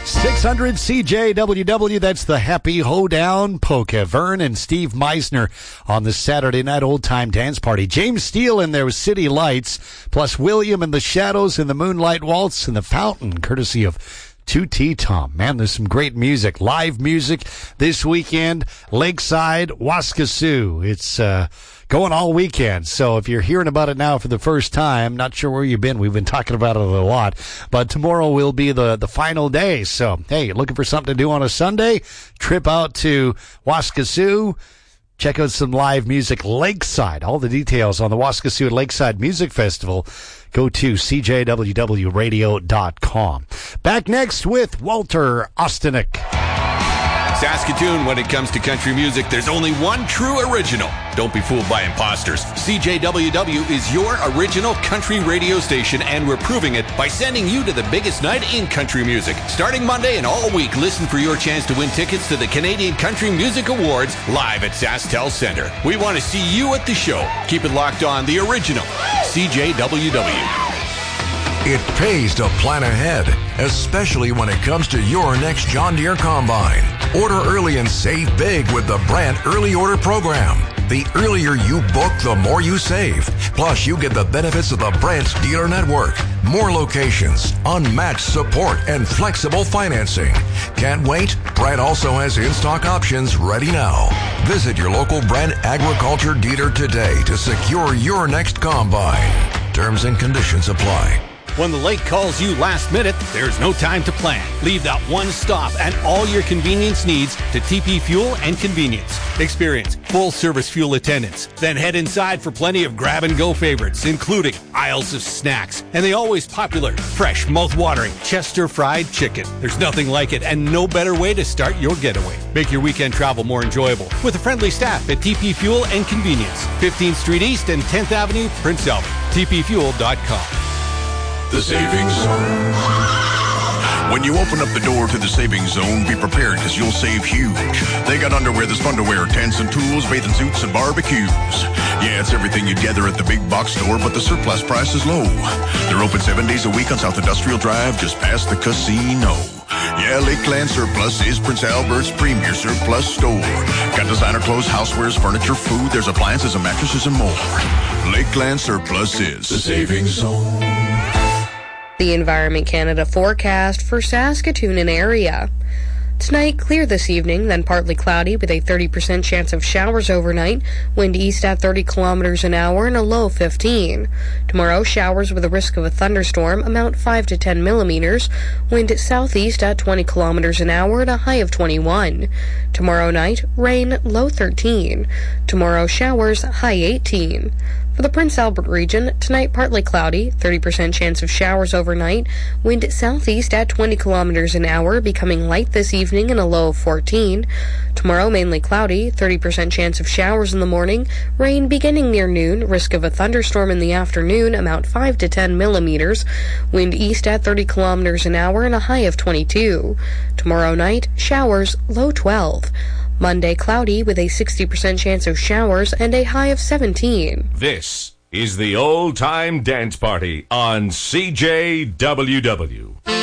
600 CJWW, that's the Happy Hoedown Polka. Vern and Steve Meisner on the Saturday Night Old Time Dance Party. James Steele and their City Lights, plus William and the Shadows and the Moonlight Waltz and the Fountain, courtesy of 2T Tom. Man, there's some great music, live music this weekend. Lakeside, Waskesiu. It's going all weekend. So if you're hearing about it now for the first time, not sure where you've been. We've been talking about it a lot. But tomorrow will be the final day. So, hey, looking for something to do on a Sunday? Trip out to Waskesiu. Check out some live music Lakeside. All the details on the Waskesiu Lakeside Music Festival. Go to cjwwradio.com. Back next with Walter Ostanek. Saskatoon, when it comes to country music, there's only one true original. Don't be fooled by imposters. CJWW is your original country radio station, and we're proving it by sending you to the biggest night in country music. Starting Monday and all week, listen for your chance to win tickets to the Canadian Country Music Awards live at SaskTel Centre. We want to see you at the show. Keep it locked on the original CJWW. It pays to plan ahead, especially when it comes to your next John Deere Combine. Order early and save big with the Brandt Early Order Program. The earlier you book, the more you save. Plus, you get the benefits of the Brandt Dealer Network. More locations, unmatched support, and flexible financing. Can't wait? Brandt also has in-stock options ready now. Visit your local Brandt Agriculture dealer today to secure your next Combine. Terms and conditions apply. When the lake calls you last minute, there's no time to plan. Leave that one stop and all your convenience needs to TP Fuel and Convenience. Experience full-service fuel attendants. Then head inside for plenty of grab-and-go favorites, including aisles of snacks and the always popular, fresh, mouth-watering Chester fried chicken. There's nothing like it and no better way to start your getaway. Make your weekend travel more enjoyable with a friendly staff at TP Fuel and Convenience. 15th Street East and 10th Avenue, Prince Albert. TPFuel.com. The Savings Zone. When you open up the door to the Savings Zone, be prepared because you'll save huge. They got underwear that's fun to wear, tents and tools, bathing suits and barbecues. Yeah, it's everything you'd gather at the big box store, but the surplus price is low. They're open 7 days a week on South Industrial Drive, just past the casino. Yeah, Lakeland Surplus is Prince Albert's premier surplus store. Got designer clothes, housewares, furniture, food, there's appliances and mattresses and more. Lakeland Surplus is the Savings Zone. The Environment Canada forecast for Saskatoon and area. Tonight, clear this evening, then partly cloudy with a 30% chance of showers overnight, wind east at 30 kilometers an hour and a low 15. Tomorrow, showers with a risk of a thunderstorm, amount 5 to 10 millimeters, wind southeast at 20 kilometers an hour and a high of 21. Tomorrow night, rain, low 13. Tomorrow, showers, high 18. For the Prince Albert region, tonight partly cloudy, 30% chance of showers overnight, wind southeast at 20 kilometers an hour, becoming light this evening and a low of 14. Tomorrow mainly cloudy, 30% chance of showers in the morning, rain beginning near noon, risk of a thunderstorm in the afternoon, amount 5 to 10 millimeters, wind east at 30 kilometers an hour and a high of 22. Tomorrow night, showers, low 12. Monday, cloudy with a 60% chance of showers and a high of 17. This is the Old Time Dance Party on CJWW.